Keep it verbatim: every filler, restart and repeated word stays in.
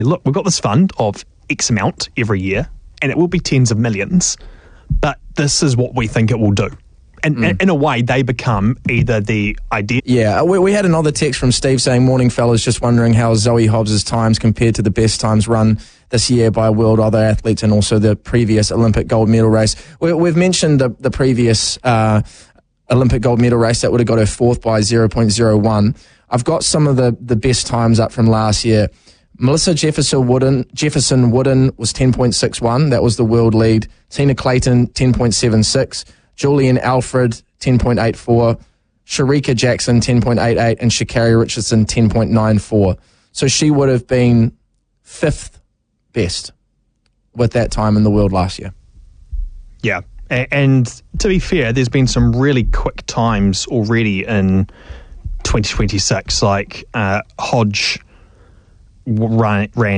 look, we've got this fund of X amount every year, and it will be tens of millions, but this is what we think it will do. And mm. in a way, they become either the idea. Yeah, we, we had another text from Steve saying, "Morning, fellas, just wondering how Zoe Hobbs' times compared to the best times run this year by world other athletes and also the previous Olympic gold medal race." We, we've mentioned the, the previous uh, Olympic gold medal race that would have got her fourth by zero point zero one. I've got some of the, the best times up from last year. Melissa Jefferson Wooden, Jefferson Wooden was ten point six one. That was the world lead. Tina Clayton, ten point seven six. Julian Alfred, ten point eight four. Sharika Jackson, ten point eight eight. And Sha'Carri Richardson, ten point nine four. So she would have been fifth best with that time in the world last year. Yeah. And to be fair, there's been some really quick times already in twenty twenty-six. Like uh, Hodge ran, ran